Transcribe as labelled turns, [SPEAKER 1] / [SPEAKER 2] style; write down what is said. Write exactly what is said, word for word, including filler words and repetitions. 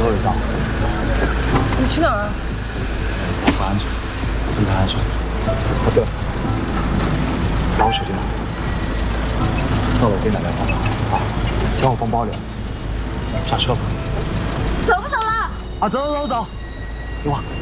[SPEAKER 1] 候就到。
[SPEAKER 2] 你去哪儿啊？
[SPEAKER 1] 保护安全，分开安全。哦对了，把我手机拿。到了我给你打电话啊，钱我放包里了。上车吧。
[SPEAKER 2] 走不走了？
[SPEAKER 1] 啊，走走走走，一会儿。